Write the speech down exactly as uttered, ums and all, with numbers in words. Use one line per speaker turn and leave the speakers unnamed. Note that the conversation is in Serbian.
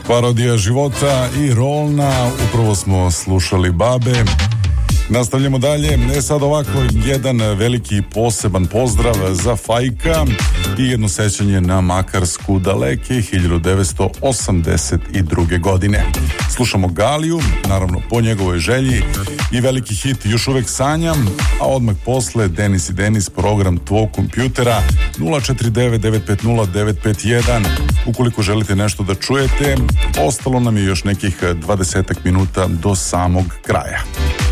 Parodija života i rolna, upravo smo slušali Babe. Nastavljamo dalje, ne sad ovako, jedan veliki poseban pozdrav za Fajka i jedno sećanje na Makarsku daleke hiljadu devetsto osamdeset druge. godine. Slušamo Galiju, naravno po njegovoj želji, i veliki hit Još uvek sanjam, a odmah posle Denis i Denis, program tvog kompjutera nula četiri devet devet pet nula devet pet jedan. Ukoliko želite nešto da čujete, ostalo nam je još nekih dvadesetak minuta do samog kraja.